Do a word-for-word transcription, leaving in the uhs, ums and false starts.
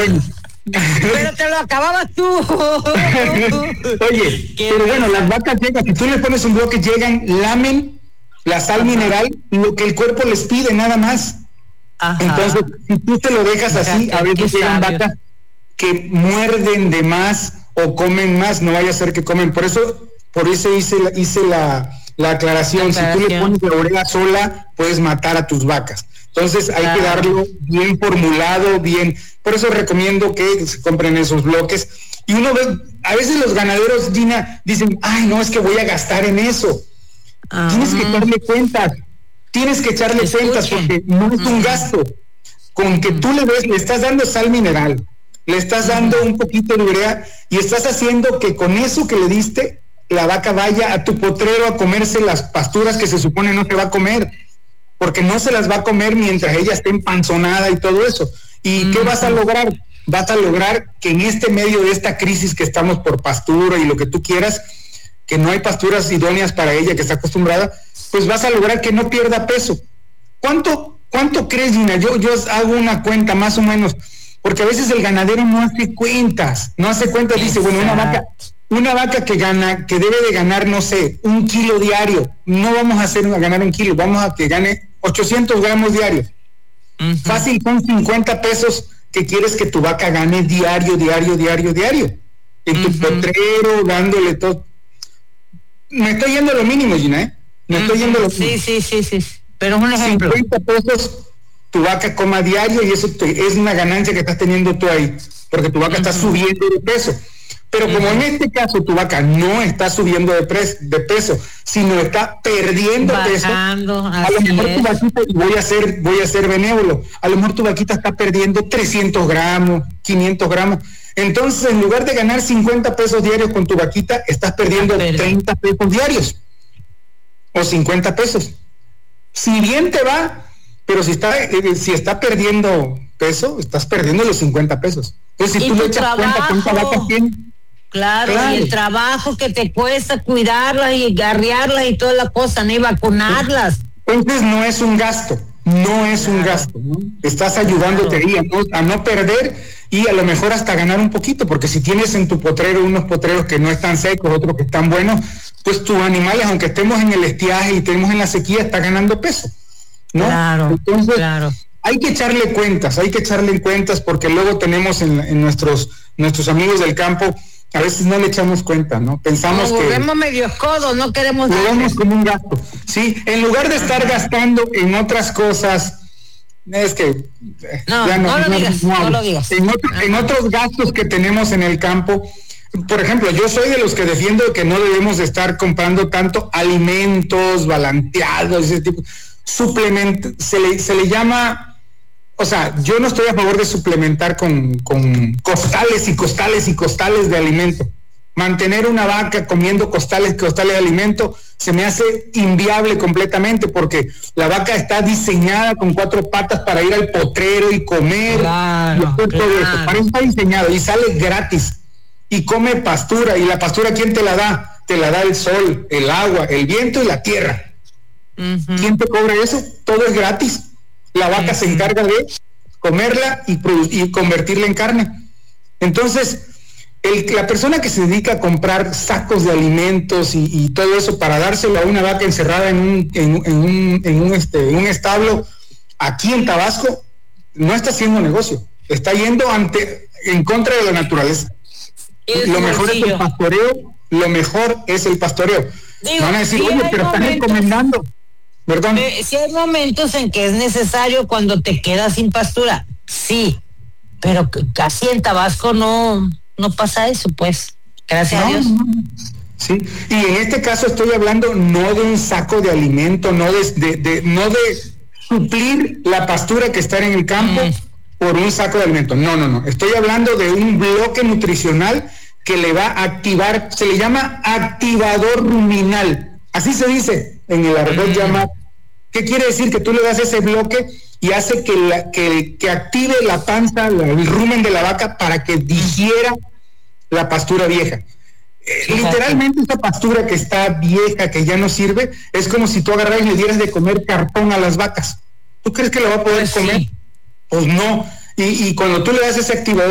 bueno. Pero te lo acababas tú. Oye, Qué pero bueno, las vacas llegan, si tú les pones un bloque, llegan, lamen la sal Ajá. mineral, lo que el cuerpo les pide, nada más. Ajá. Entonces, si tú te lo dejas así, Fíjate, a veces llegan vacas que muerden de más o comen más, no vaya a ser que comen. Por eso, por eso hice la, hice la, la aclaración. La aclaración. Si tú le pones la urea sola, puedes matar a tus vacas. Entonces hay claro. que darlo bien formulado, bien. Por eso recomiendo que se compren esos bloques. Y uno ve, a veces los ganaderos, Gina, dicen, ay, no, es que voy a gastar en eso. Uh-huh. Tienes que echarle cuentas, tienes que echarle Escuchen. cuentas porque no es un uh-huh. gasto. Con que tú le ves, le estás dando sal mineral, le estás dando uh-huh. un poquito de urea y estás haciendo que con eso que le diste, la vaca vaya a tu potrero a comerse las pasturas que se supone no te va a comer. Porque no se las va a comer mientras ella esté empanzonada y todo eso. ¿Y mm. qué vas a lograr? Vas a lograr que en este medio de esta crisis que estamos por pastura y lo que tú quieras, que no hay pasturas idóneas para ella, que está acostumbrada, pues vas a lograr que no pierda peso. ¿Cuánto, cuánto crees, Gina? Yo, yo hago una cuenta más o menos, porque a veces el ganadero no hace cuentas, no hace cuentas, dice, bueno, una vaca... Una vaca que gana, que debe de ganar, no sé, un kilo diario, no vamos a hacer a ganar un kilo, vamos a que gane ochocientos gramos diarios. Uh-huh. Fácil, son cincuenta pesos que quieres que tu vaca gane diario, diario, diario, diario. En uh-huh. tu potrero, dándole todo. Me estoy yendo a lo mínimo, Gina, ¿eh? Me uh-huh. estoy yendo a lo mínimo. Sí, sí, sí, sí. Pero es un ejemplo. cincuenta pesos tu vaca coma diario y eso te, es una ganancia que estás teniendo tú ahí, porque tu vaca uh-huh. está subiendo de peso. Pero como en este caso tu vaca no está subiendo de, pre- de peso, sino está perdiendo Bajando, peso, a lo mejor es. tu vaquita, y voy a ser, voy a ser benévolo, a lo mejor tu vaquita está perdiendo trescientos gramos, quinientos gramos. Entonces, en lugar de ganar cincuenta pesos diarios con tu vaquita, estás perdiendo treinta pesos diarios o cincuenta pesos. Si bien te va, pero si está, eh, si está perdiendo peso, estás perdiendo los cincuenta pesos. Entonces, si tú le echas cuenta cuánta vaca tiene. Claro, claro, y el trabajo que te cuesta cuidarlas y garrearlas y toda la cosa, ¿no? Y vacunarlas. Entonces no es un gasto, no es claro. un gasto, ¿no? Estás ayudándote claro. ahí a no, a no perder y a lo mejor hasta ganar un poquito, porque si tienes en tu potrero unos potreros que no están secos, otros que están buenos, pues tus animales, aunque estemos en el estiaje y estemos en la sequía, está ganando peso, ¿no? Claro, Entonces, claro. hay que echarle cuentas, hay que echarle cuentas, porque luego tenemos en, en nuestros, nuestros amigos del campo, a veces no le echamos cuenta, ¿no? Pensamos no, que... volvemos medios codos, no queremos... Lo vemos como un gasto. Sí, en lugar de estar gastando en otras cosas, es que... No, ya no, no, lo, no, digas, no, no lo digas. En, otro, en otros gastos que tenemos en el campo, por ejemplo, yo soy de los que defiendo que no debemos de estar comprando tanto alimentos balanceados, ese tipo, suplementos, se le, se le llama... O sea, yo no estoy a favor de suplementar con, con costales y costales y costales de alimento. Mantener una vaca comiendo costales y costales de alimento se me hace inviable completamente, porque la vaca está diseñada con cuatro patas para ir al potrero y comer. Claro, y hacer claro. todo eso. Para eso está diseñado y sale gratis. Y come pastura. ¿Y la pastura quién te la da? Te la da el sol, el agua, el viento y la tierra. Uh-huh. ¿Quién te cobra eso? Todo es gratis. La vaca uh-huh. se encarga de comerla y, produ- y convertirla en carne. Entonces, el, la persona que se dedica a comprar sacos de alimentos y, y todo eso para dárselo a una vaca encerrada en un, en, en un, en un, este, en un establo aquí en Tabasco, no está haciendo negocio, está yendo ante, en contra de la naturaleza. Lo mejor es el pastoreo, lo mejor es el pastoreo. Digo, van a decir, oye, pero están recomendando. Perdón. Eh, si hay momentos en que es necesario cuando te quedas sin pastura, sí, pero casi en Tabasco no, no pasa eso, pues, gracias no, a Dios. No. Sí, y en este caso estoy hablando no de un saco de alimento, no de, de, de no de suplir la pastura que está en el campo mm. por un saco de alimento, no, no, no, estoy hablando de un bloque nutricional que le va a activar, se le llama activador ruminal, así se dice en el argot mm. llama. ¿Qué quiere decir? Que tú le das ese bloque y hace que, la, que, que active la panza, la, el rumen de la vaca para que digiera la pastura vieja. Eh, literalmente esa pastura que está vieja, que ya no sirve, es como si tú agarraras y le dieras de comer cartón a las vacas. ¿Tú crees que lo va a poder pues comer? Sí. Pues no. Y, y cuando tú le das ese activador